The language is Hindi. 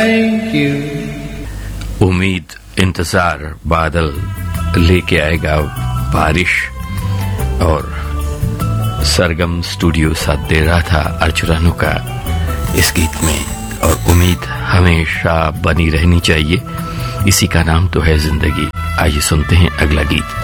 Thank you. उम्मीद, इंतजार, बादल लेके आएगा बारिश, और सरगम स्टूडियो साथ दे रहा था अर्जुरानू का इस गीत में। और उम्मीद हमेशा बनी रहनी चाहिए, इसी का नाम तो है जिंदगी। आइए सुनते हैं अगला गीत।